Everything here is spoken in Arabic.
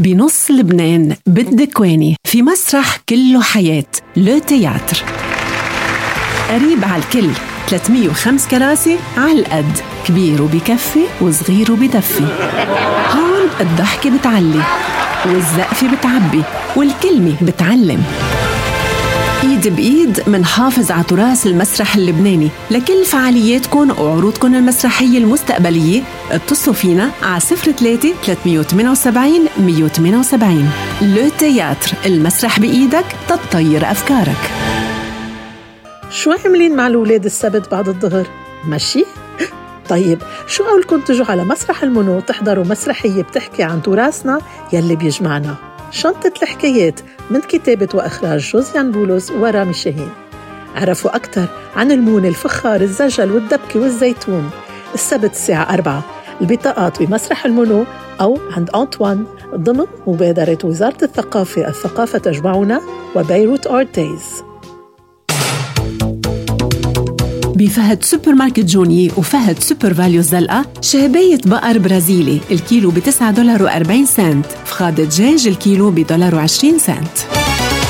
بنص لبنان بالدكواني في مسرح كله حياة لو تياتر، قريب على الكل، 305 كراسي على القد، كبير وبكفي وصغير وبدفي. هون الضحكة بتعلي والزقفة بتعبي والكلمة بتعلم. ايد بايد منحافظ على تراث المسرح اللبناني. لكل فعالياتكم وعروضكم المسرحية المستقبلية اتصلوا فينا على 03 378 178. لو تياتر، المسرح بإيدك تطير أفكارك. شو عاملين مع الولاد السبت بعد الظهر؟ ماشي؟ طيب شو قولكم تجوا على مسرح المنو تحضروا مسرحية بتحكي عن تراثنا يلي بيجمعنا، شنطة الحكايات، من كتابة وإخراج جوزيان بولس ورامي شاهين. عرفوا أكتر عن المون، الفخار، الزجل والدبكة والزيتون. السبت الساعة 4، البطاقات بمسرح المنو أو عند أنطوان ضمن مبادرة وزارة الثقافة تجمعنا وبيروت أورتيز. بفهد سوبر ماركت جوني وفهد سوبر فاليو الزلقة شهبية بقر برازيلي الكيلو $9.40، فخاد دجاج الكيلو $1.20.